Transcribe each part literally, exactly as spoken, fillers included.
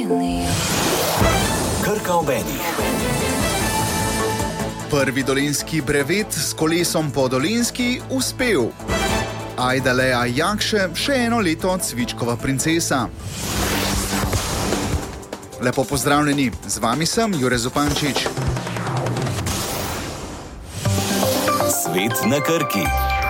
Krka ob eni. Prvi dolenjski brevet s kolesom po Dolenjski uspel. Ajdaleja Jakše še eno leto cvičkova princesa. Lepo pozdravljeni, z vami sem Jure Zupančič. Svet na Krki.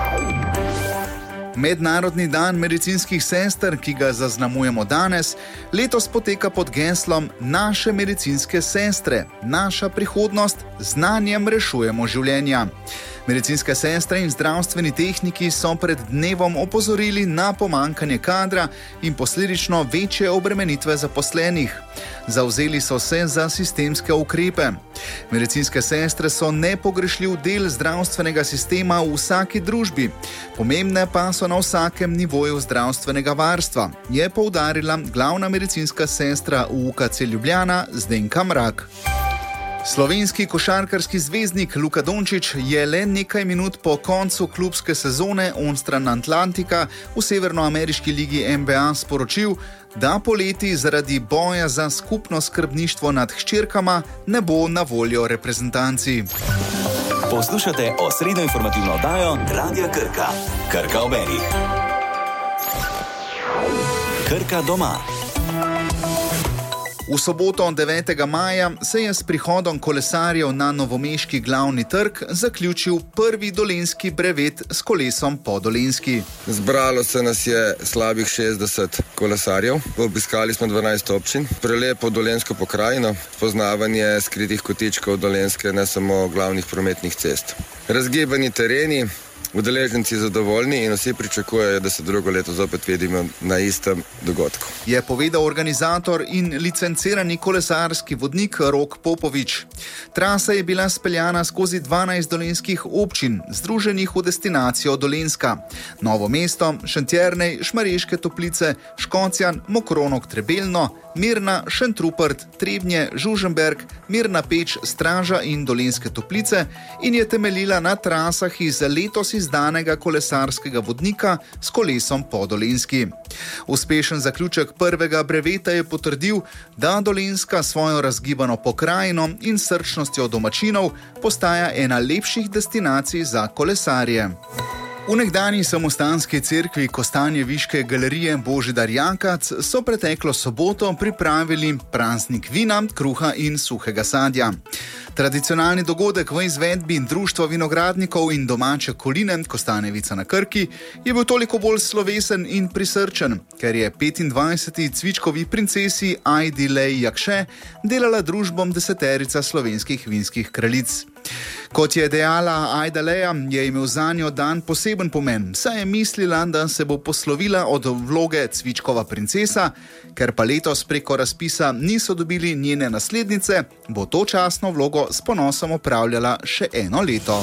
Mednarodni dan medicinskih sester, ki ga zaznamujemo danes, letos poteka pod geslom Naše medicinske sestre, naša prihodnost, z znanjem rešujemo življenja. Medicinske sestre in zdravstveni tehniki so pred dnevom opozorili na pomanjkanje kadra in posledično večje obremenitve zaposlenih. Zavzeli so se za sistemske ukrepe. Medicinske sestre so nepogrešljiv del zdravstvenega sistema v vsaki družbi. Pomembne pa so na vsakem nivoju zdravstvenega varstva, je poudarila glavna medicinska sestra v U K C Ljubljana Zdenka Mrak. Slovenski košarkarski zvezdnik Luka Dončić je le nekaj minut po koncu klubske sezone onstran Atlantika v severnoameriški ligi N B A sporočil, da poleti zaradi boja za skupno skrbništvo nad hčerkama ne bo na voljo reprezentanci. Poslušate osrednjo informativno oddajo Radia Krka. Krka ob eni. Krka doma. V soboto devetega maja se je s prihodom kolesarjev na novomeški glavni trg zaključil prvi dolenjski brevet s kolesom po Dolenjski. Zbralo se nas je slabih šestdeset kolesarjev, obiskali smo dvanajst občin, prelepo dolenjsko pokrajino, poznavanje skritih kotičkov Dolenjske, ne samo glavnih prometnih cest. Razgibani tereni, udeleženci zadovoljni in vsi pričakujejo, da se drugo leto zopet vidimo na istem dogodku. Je povedal organizator in licencirani kolesarski vodnik Rok Popovič. Trasa je bila speljana skozi dvanajst dolenjskih občin, združenih v destinacijo Dolenjska. Novo mesto, Šentjernej, Šmarješke Toplice, Škocjan, Mokronog Trebelno, Mirna, Šentrupert, Trebnje, Žužemberk, Mirna Peč, Straža in Dolenjske Toplice in je temeljila na trasah iz letos izdanega kolesarskega vodnika s kolesom po Dolenjski. Uspešen zaključek prvega breveta je potrdil, da Dolenjska svojo razgibano pokrajino in srčnostjo domačinov postaja ena lepših destinacij za kolesarje. V nekdanji samostanski cerkvi Kostanjeviške galerije Božidar Jakac so preteklo soboto pripravili praznik vina, kruha in suhega sadja. Tradicionalni dogodek v izvedbi Društva vinogradnikov in domače koline Kostanjevica na Krki je bil toliko bolj slovesen in prisrčen, ker je petindvajseti cvičkovi princesi Ajdaleji Jakše delala družbom deseterica slovenskih vinskih kraljic. Kot je dejala Ajdaleja, je imel zanjo dan poseben pomen, saj je mislila, da se bo poslovila od vloge cvičkova princesa, ker pa letos preko razpisa niso dobili njene naslednice, bo to častno vlogo s ponosom opravljala še eno leto.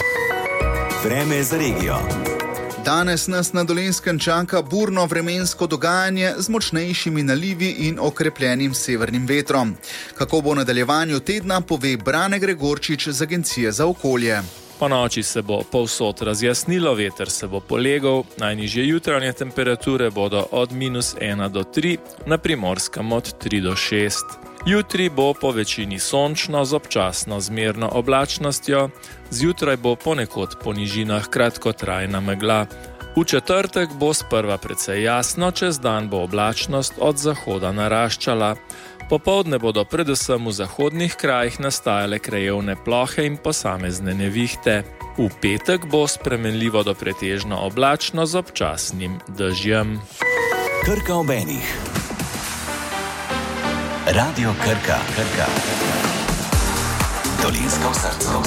Vreme za regijo. Danes nas na Dolenjskem čaka burno vremensko dogajanje z močnejšimi nalivi in okrepljenim severnim vetrom. Kako bo v nadaljevanju tedna, pove Brane Gregorčič z Agencije za okolje. Po noči se bo povsod razjasnilo, veter se bo polegal, najnižje jutranje temperature bodo od minus ena do tri, na Primorskem od tri do šest. Jutri bo po večini sončno z občasno zmerno oblačnostjo, zjutraj bo ponekod po nižinah kratkotrajna megla. V četrtek bo sprva precej jasno, čez dan bo oblačnost od zahoda naraščala. Popoldne bodo predvsem v zahodnih krajih nastajale krajevne plohe in posamezne nevihte. V petek bo spremenljivo do pretežno oblačno z občasnim dežjem. Krka ob enih. Radio Krka. Krka. Dolenjsko srce.